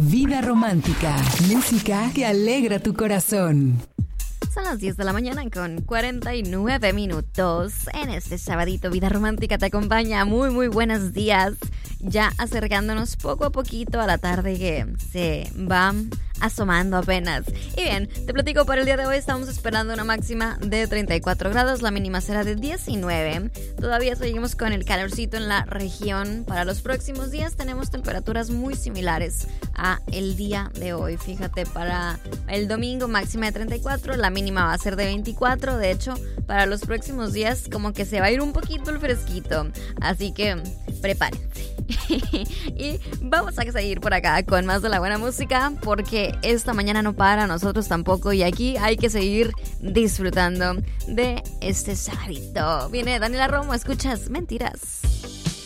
Vida romántica, música que alegra tu corazón. Son las 10 de la mañana con 49 minutos. En este sabadito, Vida Romántica te acompaña. Muy buenos días. Ya acercándonos poco a poquito a la tarde que se va asomando apenas. Y bien, te platico, para el día de hoy estamos esperando una máxima de 34 grados, la mínima será de 19. Todavía seguimos con el calorcito en la región. Para los próximos días tenemos temperaturas muy similares a el día de hoy. Fíjate, para el domingo máxima de 34, la mínima va a ser de 24. De hecho, para los próximos días como que se va a ir un poquito el fresquito. Así que prepárense. Y vamos a seguir por acá con más de la buena música, porque esta mañana no para, nosotros tampoco, y aquí hay que seguir disfrutando de este sabadito. Viene Daniela Romo, escuchas Mentiras.